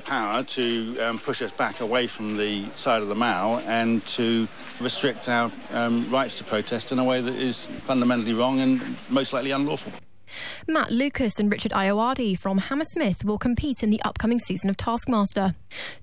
power to push us back away from the side of the Mall and to restrict our rights to protest in a way that is fundamentally wrong and most likely unlawful. Matt Lucas and Richard Ayoade from Hammersmith will compete in the upcoming season of Taskmaster.